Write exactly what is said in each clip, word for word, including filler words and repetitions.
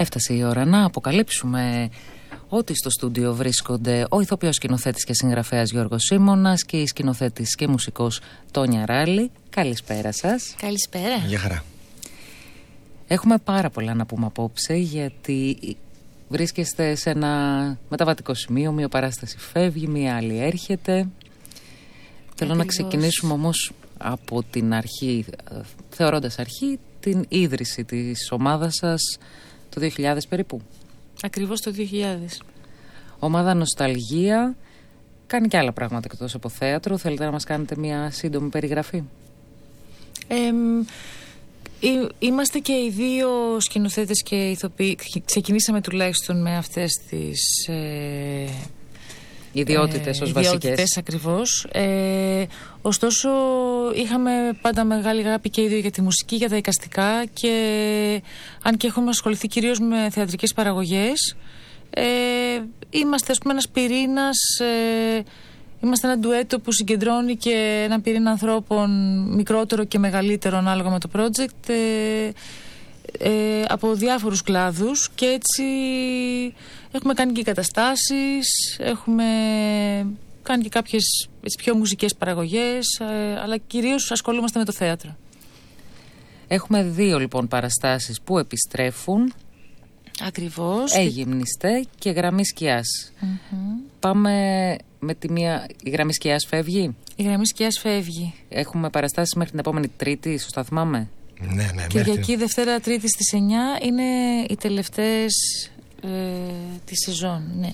Έφτασε η ώρα να αποκαλύψουμε ότι στο στούντιο βρίσκονται ο ηθοποιός, σκηνοθέτης και συγγραφέας Γιώργος Σίμωνας και η σκηνοθέτης και μουσικός Τόνια Ράλη. Καλησπέρα σας. Καλησπέρα. Γεια χαρά. Έχουμε πάρα πολλά να πούμε απόψε, γιατί βρίσκεστε σε ένα μεταβατικό σημείο. Μία παράσταση φεύγει, μία άλλη έρχεται. Ακριβώς. Θέλω να ξεκινήσουμε όμως από την αρχή, θεωρώντας αρχή την ίδρυση της ομάδας σας το δύο χιλιάδες περίπου. Ακριβώς το δύο χιλιάδες. Ομάδα Νοσταλγία κάνει και άλλα πράγματα εκτός από θέατρο. Θέλετε να μας κάνετε μια σύντομη περιγραφή? Ε, Είμαστε και οι δύο σκηνοθέτες και ηθοποιοί. Ξεκινήσαμε τουλάχιστον με αυτές τις ε, ιδιότητες ως ιδιότητες, βασικές. Ακριβώς. Ε, ωστόσο είχαμε πάντα μεγάλη αγάπη και οι δύο για τη μουσική, για τα εικαστικά, και αν και έχουμε ασχοληθεί κυρίως με θεατρικές παραγωγές, ε, είμαστε ας πούμε ένας πυρήνας, ε, είμαστε ένα ντουέτο που συγκεντρώνει και έναν πυρήνα ανθρώπων, μικρότερο και μεγαλύτερο ανάλογα με το project, ε, ε, από διάφορους κλάδους, και έτσι έχουμε κάνει και καταστάσεις, έχουμε κάνει και κάποιες έτσι, πιο μουσικές παραγωγές, ε, αλλά κυρίως ασχολούμαστε με το θέατρο. Έχουμε δύο λοιπόν παραστάσεις που επιστρέφουν. Ακριβώς. Αιγυμνηστέ και Γραμμή Σκιάς. Mm-hmm. Πάμε με τη μία. Η Γραμμή Σκιάς φεύγει. Η Γραμμή Σκιάς φεύγει. Έχουμε παραστάσεις μέχρι την επόμενη Τρίτη, σωστά θυμάμαι? Ναι, ναι. Κυριακή, μέχρι... Δευτέρα, Τρίτη στις εννιά είναι οι τελευταίες ε, τη σεζόν, ναι.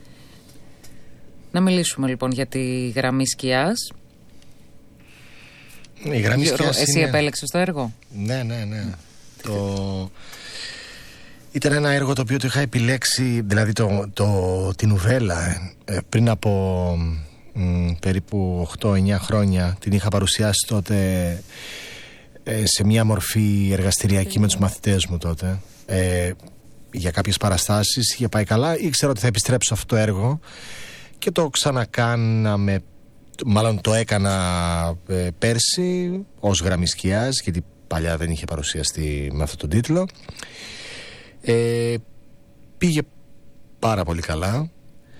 Να μιλήσουμε λοιπόν για τη Γραμμή Σκιάς. Η Γραμμή Σκιάς Εσύ είναι... επέλεξες το έργο? Ναι, ναι, ναι. Mm. Το... Ήταν ένα έργο το οποίο το είχα επιλέξει, δηλαδή το, το, την νουβέλα, ε, πριν από μ, περίπου οκτώ εννιά χρόνια. Την είχα παρουσιάσει τότε ε, σε μια μορφή εργαστηριακή με τους μαθητές μου τότε, ε, για κάποιες παραστάσεις. Είχε πάει καλά, ήξερα ότι θα επιστρέψω σε αυτό το έργο και το ξανακάναμε, μάλλον το έκανα ε, πέρσι ως Γραμμή Σκιάς, γιατί παλιά δεν είχε παρουσιαστεί με αυτόν τον τίτλο. Ε, πήγε πάρα πολύ καλά,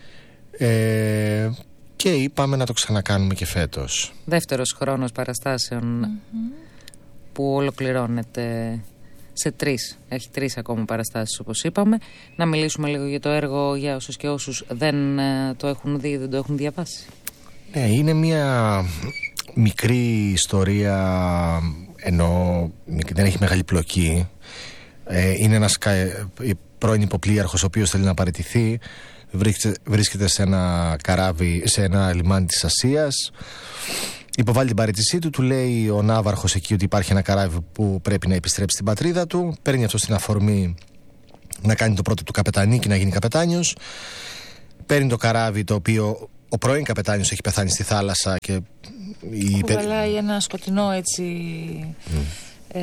ε, και είπαμε να το ξανακάνουμε και φέτος. Δεύτερος χρόνος παραστάσεων, mm-hmm. που ολοκληρώνεται σε τρεις. Έχει τρεις ακόμα παραστάσεις, όπως είπαμε. Να μιλήσουμε λίγο για το έργο, για όσους και όσους δεν ε, το έχουν δει, δεν το έχουν διαβάσει. Ναι, είναι μια μικρή ιστορία, ενώ δεν έχει μεγάλη πλοκή. Είναι ένας πρώην υποπλοίαρχος ο οποίος θέλει να παραιτηθεί. Βρίσκεται σε ένα καράβι, σε ένα λιμάνι της Ασίας. Υποβάλλει την παραιτησή του. Του λέει ο ναύαρχος εκεί ότι υπάρχει ένα καράβι που πρέπει να επιστρέψει στην πατρίδα του. Παίρνει αυτό στην αφορμή να κάνει το πρώτο του καπετανί και να γίνει καπετάνιος. Παίρνει το καράβι το οποίο ο πρώην καπετάνιος έχει πεθάνει στη θάλασσα και κουβαλάει ένα σκοτεινό έτσι mm. ε...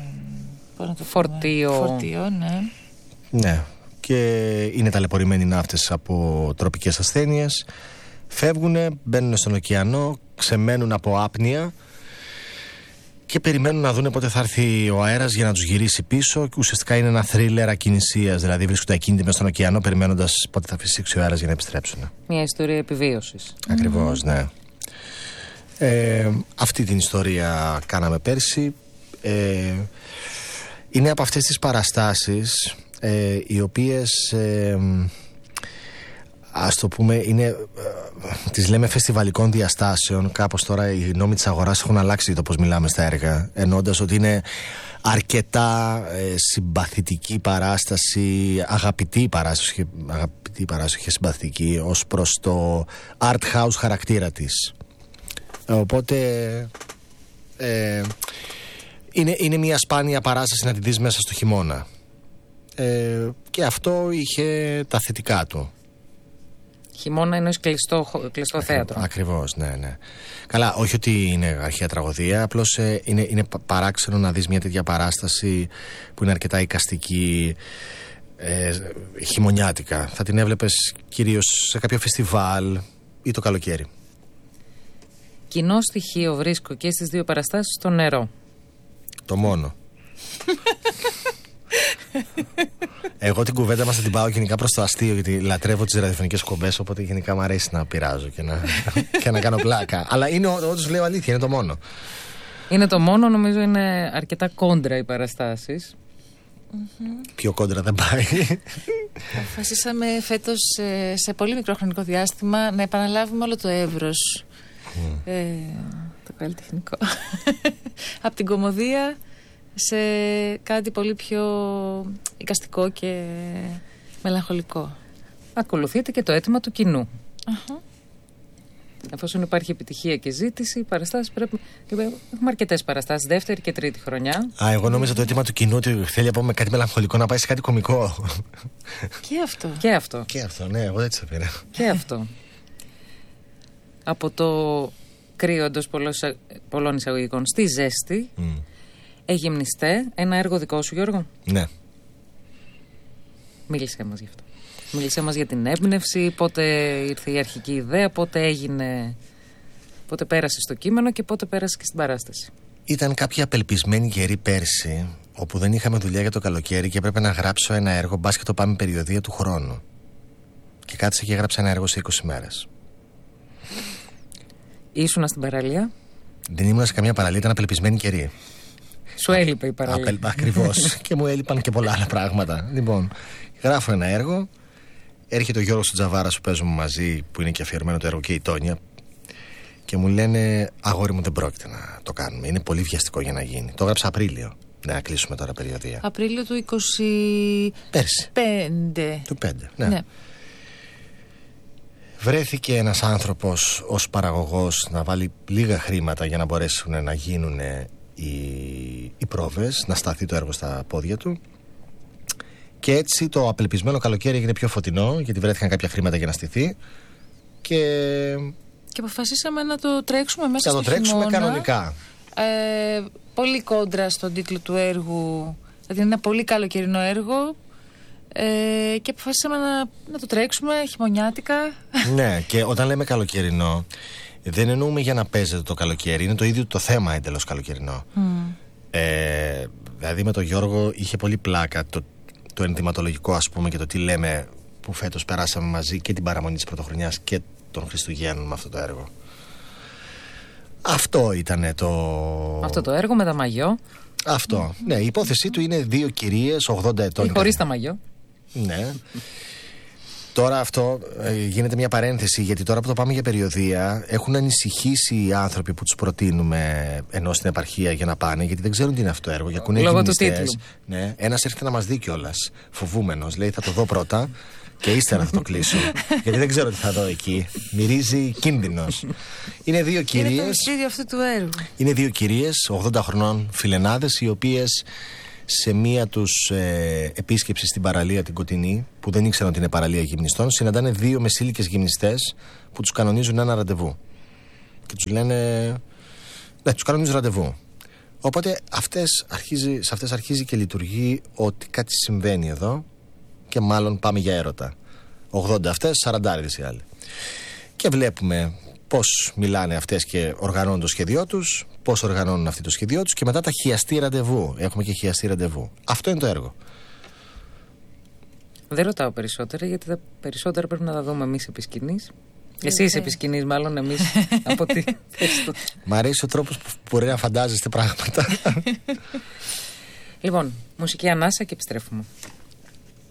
Φορτίο. Φορτίο, ναι. Ναι. Και είναι ταλαιπωρημένοι ναύτες από τροπικές ασθένειες. Φεύγουνε, μπαίνουν στον ωκεανό, ξεμένουν από άπνοια και περιμένουν να δούνε πότε θα έρθει ο αέρας για να τους γυρίσει πίσω. Και ουσιαστικά είναι ένα θρίλερ ακινησίας. Δηλαδή βρίσκονται ακίνητοι μες στον ωκεανό, περιμένοντας πότε θα φυσήξει ο αέρας για να επιστρέψουν. Μια ιστορία επιβίωσης. Ακριβώς, mm. ναι. Ε, αυτή την ιστορία κάναμε πέρσι. Ε, Είναι από αυτές τις παραστάσεις ε, οι οποίες ε, ας το πούμε είναι, ε, τις λέμε φεστιβαλικών διαστάσεων. Κάπως τώρα οι νόμοι της αγοράς έχουν αλλάξει το πώς μιλάμε στα έργα, εννοώντας ότι είναι αρκετά ε, συμπαθητική παράσταση, αγαπητή παράσταση, αγαπητή παράσταση και συμπαθητική ως προς το art house χαρακτήρα της. Οπότε ε, Είναι, είναι μια σπάνια παράσταση να τη δεις μέσα στο χειμώνα, ε, και αυτό είχε τα θετικά του. Χειμώνα εννοείς κλειστό, κλειστό θέατρο. Ακριβώς, ναι, ναι. Καλά, όχι ότι είναι αρχαία τραγωδία, απλώς ε, είναι, είναι παράξενο να δεις μια τέτοια παράσταση που είναι αρκετά εικαστική, ε, χειμωνιάτικα. Θα την έβλεπες κυρίως σε κάποιο φεστιβάλ ή το καλοκαίρι. Κοινό στοιχείο βρίσκω και στις δύο παραστάσεις το νερό. Το μόνο. Εγώ την κουβέντα μας θα την πάω γενικά προς το αστείο, γιατί λατρεύω τις ραδιοφωνικές εκπομπές. Οπότε γενικά μου αρέσει να πειράζω και να, και να κάνω πλάκα. Αλλά είναι, όντως λέω αλήθεια, είναι το μόνο. Είναι το μόνο, νομίζω είναι αρκετά κόντρα οι παραστάσεις. Mm-hmm. Πιο κόντρα δεν πάει. Αποφασίσαμε φέτος σε πολύ μικρό χρονικό διάστημα να επαναλάβουμε όλο το εύρος. Mm. Ε, το καλλιτεχνικό. Από την κωμωδία σε κάτι πολύ πιο εικαστικό και μελαγχολικό. Ακολουθείται και το αίτημα του κοινού. Uh-huh. Εφόσον υπάρχει επιτυχία και ζήτηση, οι παραστάσεις πρέπει. Έχουμε αρκετές παραστάσεις, δεύτερη και τρίτη χρονιά. Α, εγώ νόμιζα το αίτημα του κοινού ότι θέλει από με κάτι μελαγχολικό να πάει σε κάτι κωμικό. Και αυτό. Και αυτό. Και αυτό, ναι, εγώ έτσι θα πήρα. Και αυτό. Από το κρύο εντός πολλών εισαγωγικών στη ζέστη. Mm. Εγυμνηστέ, ένα έργο δικό σου, Γιώργο. Ναι. Μίλησέ μας γι' αυτό. Μίλησέ μας για την έμπνευση, πότε ήρθε η αρχική ιδέα, πότε έγινε, πότε πέρασε στο κείμενο και πότε πέρασε και στην παράσταση. Ήταν κάποια απελπισμένη καιρή πέρσι, όπου δεν είχαμε δουλειά για το καλοκαίρι και έπρεπε να γράψω ένα έργο, μπας και το πάμε περιοδία του χρόνου. Και κάθισα και έγραψα ένα έργο σε είκοσι μέρες. Ήσουνα στην παραλία? Δεν ήμουν σε καμία παραλία, ήταν απελπισμένη καιρή. Σου έλειπε η παραλία. Απελ... Ακριβώς. Και μου έλειπαν και πολλά άλλα πράγματα. Λοιπόν, γράφω ένα έργο. Έρχεται ο Γιώργος Τζαβάρας που παίζουμε μαζί, που είναι και αφιερωμένο το έργο, και η Τόνια. Και μου λένε, αγόρι μου, δεν πρόκειται να το κάνουμε. Είναι πολύ βιαστικό για να γίνει. Το έγραψα Απρίλιο. Ναι, να κλείσουμε τώρα περιοδία. Απρίλιο του είκοσι Πέρσι. πέντε. Του πέντε, ναι. ναι. Βρέθηκε ένας άνθρωπος ως παραγωγός να βάλει λίγα χρήματα για να μπορέσουν να γίνουν οι, οι πρόβες, να σταθεί το έργο στα πόδια του. Και έτσι το απελπισμένο καλοκαίρι έγινε πιο φωτεινό, γιατί βρέθηκαν κάποια χρήματα για να στηθεί. Και, και αποφασίσαμε να το τρέξουμε μέσα στο χειμώνα. Να το τρέξουμε χειμώνα, κανονικά. Ε, πολύ κόντρα στον τίτλο του έργου. Δηλαδή είναι ένα πολύ καλοκαιρινό έργο. Ε, και αποφασίσαμε να, να το τρέξουμε χειμωνιάτικα. Ναι, και όταν λέμε καλοκαιρινό, δεν εννοούμε για να παίζεται το καλοκαίρι. Είναι το ίδιο το θέμα εντελώς καλοκαιρινό. Mm. Ε, δηλαδή με τον Γιώργο είχε πολύ πλάκα το, το ενδυματολογικό, ας πούμε, και το τι λέμε που φέτος περάσαμε μαζί και την παραμονή της Πρωτοχρονιάς και των Χριστουγέννων με αυτό το έργο. Αυτό ήταν το... Αυτό το έργο με τα μαγιό. Αυτό, ναι, η υπόθεσή του είναι δύο κυρίες ογδόντα ετών. Ή χωρίς τα μαγιό. Ναι. Τώρα αυτό ε, γίνεται μια παρένθεση, γιατί τώρα που το πάμε για περιοδία έχουν ανησυχήσει οι άνθρωποι που τους προτείνουμε ενώ στην επαρχία για να πάνε, γιατί δεν ξέρουν τι είναι αυτό το έργο. Λόγω του τίτλου. Ναι, ένας έρχεται να μας δει κιόλας, φοβούμενος. Λέει, θα το δω πρώτα και ύστερα θα το κλείσω. Γιατί δεν ξέρω τι θα δω εκεί. Μυρίζει κίνδυνος. Είναι δύο κυρίες. Είναι το μυστήριο αυτού του έργου. Είναι δύο κυρίες, ογδόντα χρονών φιλενάδες, οι οποίες σε μία τους ε, επίσκεψη στην παραλία την Κοτεινή, που δεν ήξεραν ότι είναι παραλία γυμνιστών, συναντάνε δύο μεσήλικες γυμνιστές που τους κανονίζουν ένα ραντεβού. Και τους λένε. Ναι, τους κανονίζουν ραντεβού. Οπότε αυτές αρχίζει, σε αυτές αρχίζει και λειτουργεί ότι κάτι συμβαίνει εδώ και μάλλον πάμε για έρωτα. ογδόντα αυτές, σαράντα οι άλλοι. Και βλέπουμε πώς μιλάνε αυτές και οργανώνουν το σχέδιό τους, πώς οργανώνουν αυτοί το σχέδιό τους, και μετά τα χιαστή ραντεβού. Έχουμε και χιαστή ραντεβού. Αυτό είναι το έργο. Δεν ρωτάω περισσότερα, γιατί τα περισσότερα πρέπει να τα δούμε εμείς επί σκηνής. Εσείς επί σκηνής, μάλλον, εμείς από τι. Μ' αρέσει ο τρόπος που μπορεί να φαντάζεστε πράγματα. Λοιπόν, μουσική ανάσα και επιστρέφουμε.